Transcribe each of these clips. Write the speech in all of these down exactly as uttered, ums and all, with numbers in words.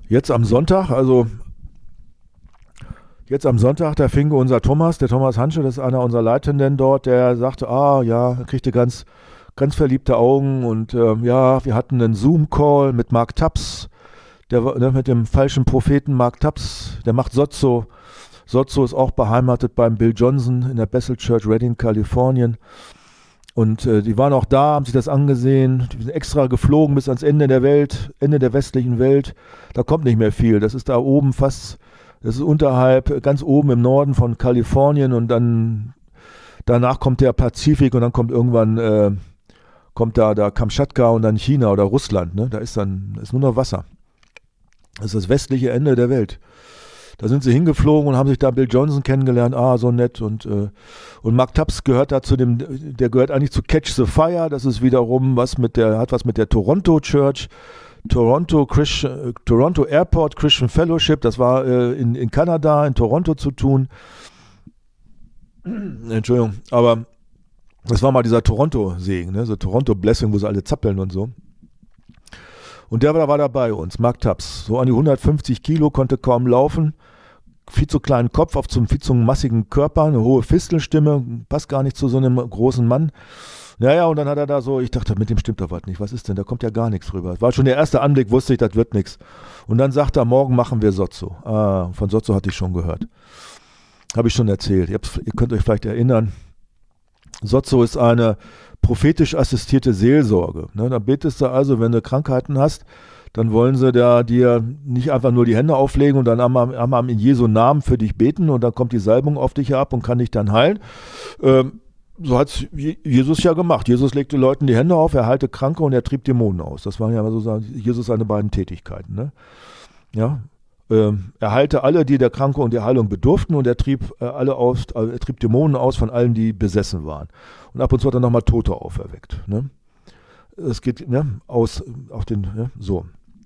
Jetzt am Sonntag, also jetzt am Sonntag, da fing unser Thomas, der Thomas Hansche, das ist einer unserer Leitenden dort, der sagte, ah ja, er kriegte ganz, ganz verliebte Augen und ähm, ja, wir hatten einen Zoom-Call mit Mark Taps, der, ne, mit dem falschen Propheten Mark Taps, der macht Sozzo. Sozzo ist auch beheimatet beim Bill Johnson in der Bethel Church, Redding, Kalifornien. Und äh, die waren auch da, haben sich das angesehen, die sind extra geflogen bis ans Ende der Welt, Ende der westlichen Welt. Da kommt nicht mehr viel. Das ist da oben fast, das ist unterhalb, ganz oben im Norden von Kalifornien und dann danach kommt der Pazifik und dann kommt irgendwann, äh, kommt da, da Kamtschatka und dann China oder Russland. Ne? Da ist dann ist nur noch Wasser. Das ist das westliche Ende der Welt. Da sind sie hingeflogen und haben sich da Bill Johnson kennengelernt, ah, so nett. Und, äh, und Mark Taps gehört da zu dem, der gehört eigentlich zu Catch the Fire, das ist wiederum was mit der, hat was mit der Toronto Church, Toronto, Christian, äh, Toronto Airport Christian Fellowship, das war äh, in, in Kanada, in Toronto zu tun. Entschuldigung, aber das war mal dieser Toronto-Segen, ne? So Toronto-Blessing, wo sie alle zappeln und so. Und der war, war da bei uns, Mark Taps, so an die hundertfünfzig Kilo, konnte kaum laufen, viel zu kleinen Kopf auf so einem viel zu massigen Körper, eine hohe Fistelstimme, passt gar nicht zu so einem großen Mann. Naja, und dann hat er da so, ich dachte, mit dem stimmt doch was nicht, was ist denn, da kommt ja gar nichts rüber. War schon der erste Anblick, wusste ich, das wird nichts. Und dann sagt er, morgen machen wir Sozzo. Ah, von Sozzo hatte ich schon gehört. Habe ich schon erzählt, ihr, habt, ihr könnt euch vielleicht erinnern, Sozzo ist eine prophetisch assistierte Seelsorge. Ne, da betest du also, wenn du Krankheiten hast, dann wollen sie da dir nicht einfach nur die Hände auflegen und dann einmal in Jesu Namen für dich beten und dann kommt die Salbung auf dich ab und kann dich dann heilen. Ähm, so hat es Jesus ja gemacht. Jesus legte Leuten die Hände auf, er heilte Kranke und er trieb Dämonen aus. Das waren ja so Jesus seine beiden Tätigkeiten. Ne? Ja. Ähm, er heilte alle, die der Kranke und der Heilung bedurften und er trieb äh, alle aus, äh, er trieb Dämonen aus von allen, die besessen waren. Und ab und zu hat er nochmal Tote auferweckt. Ne? Es geht ne, aus auf den, ne, so.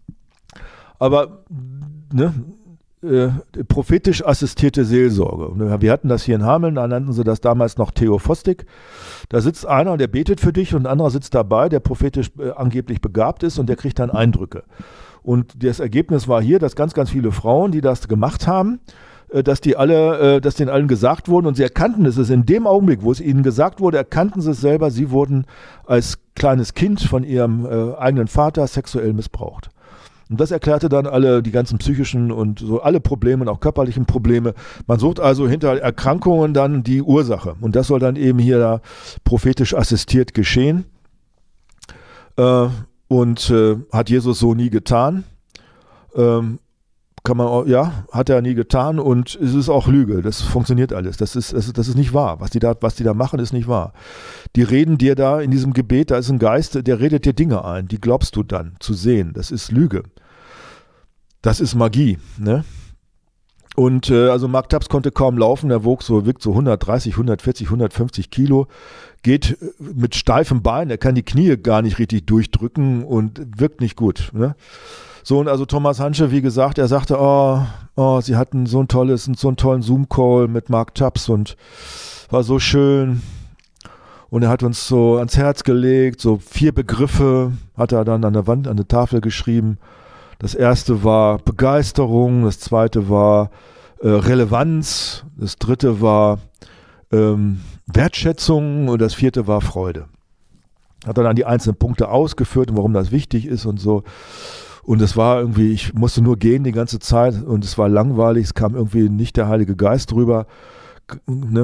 Aber ne, äh, prophetisch assistierte Seelsorge. Wir hatten das hier in Hameln, da nannten sie das damals noch Theophostik. Da sitzt einer und der betet für dich und ein anderer sitzt dabei, der prophetisch äh, angeblich begabt ist und der kriegt dann Eindrücke. Und das Ergebnis war hier, dass ganz, ganz viele Frauen, die das gemacht haben, dass die alle, dass denen allen gesagt wurden und sie erkannten es, es in dem Augenblick, wo es ihnen gesagt wurde, erkannten sie es selber, sie wurden als kleines Kind von ihrem äh, eigenen Vater sexuell missbraucht. Und das erklärte dann alle, die ganzen psychischen und so alle Probleme und auch körperlichen Probleme. Man sucht also hinter Erkrankungen dann die Ursache. Und das soll dann eben hier da prophetisch assistiert geschehen. Äh, Und äh, hat Jesus so nie getan. Ähm, kann man auch, ja, hat er nie getan und es ist auch Lüge. Das funktioniert alles. Das ist, das, das ist nicht wahr. Was die da, was die da machen, ist nicht wahr. Die reden dir da in diesem Gebet, da ist ein Geist, der redet dir Dinge ein, die glaubst du dann zu sehen. Das ist Lüge. Das ist Magie, ne? Und äh, also Mark Taps konnte kaum laufen, er wog so, wiegt so hundertdreißig, hundertvierzig, hundertfünfzig Kilo, geht mit steifem Bein, er kann die Knie gar nicht richtig durchdrücken und wirkt nicht gut. Ne? So, und also Thomas Hansche, wie gesagt, er sagte, oh, oh, sie hatten so ein tolles, so einen tollen Zoom-Call mit Mark Taps und war so schön. Und er hat uns so ans Herz gelegt, so vier Begriffe hat er dann an der Wand, an der Tafel geschrieben. Das erste war Begeisterung, das zweite war äh, Relevanz, das dritte war ähm, Wertschätzung und das vierte war Freude. Hat er dann die einzelnen Punkte ausgeführt und warum das wichtig ist und so. Und es war irgendwie, ich musste nur gehen die ganze Zeit und es war langweilig, es kam irgendwie nicht der Heilige Geist rüber. Ne?